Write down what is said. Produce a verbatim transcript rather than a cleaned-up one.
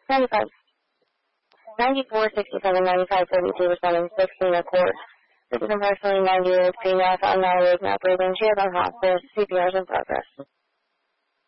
ninety-five. ninety-four, sixty-seven, ninety-five, thirty-two, responding sixteen, report. This is approximately ninety-eight, female, found now awake, not breathing. She is on hospice. C P R is in progress.